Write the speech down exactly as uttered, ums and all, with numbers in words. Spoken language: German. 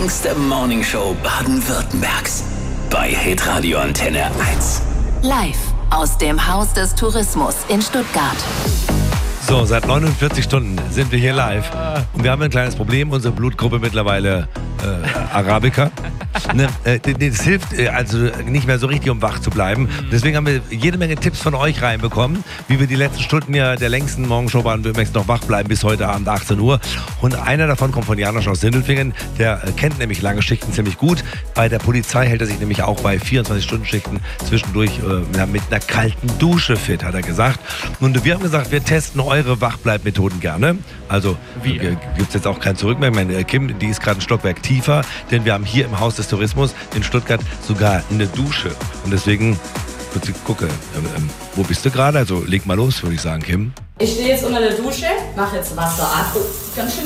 längste Morningshow Baden-Württembergs. Bei Hitradio Antenne eins. Live aus dem Haus des Tourismus in Stuttgart. So, seit neunundvierzig Stunden sind wir hier live. Und wir haben ein kleines Problem. Unsere Blutgruppe mittlerweile äh, Arabica. Ne, äh, das hilft äh, also nicht mehr so richtig, um wach zu bleiben. Deswegen haben wir jede Menge Tipps von euch reinbekommen, wie wir die letzten Stunden ja der längsten Morgenshow Baden-Württembergs noch wach bleiben bis heute Abend achtzehn Uhr. Und einer davon kommt von Janosch aus Sindelfingen. Der äh, kennt nämlich lange Schichten ziemlich gut. Bei der Polizei hält er sich nämlich auch bei vierundzwanzig-Stunden-Schichten zwischendurch äh, mit einer kalten Dusche fit, hat er gesagt. Und wir haben gesagt, wir testen eure Wachbleibmethoden gerne. Also äh, gibt es jetzt auch kein Zurück mehr. Meine Kim, die ist gerade ein Stockwerk tiefer, denn wir haben hier im Haus des Tourismus in Stuttgart sogar eine Dusche. Und deswegen, kurz gucke, ähm, wo bist du gerade? Also leg mal los, würde ich sagen, Kim. Ich stehe jetzt unter der Dusche, mache jetzt Wasser ab. Ganz schön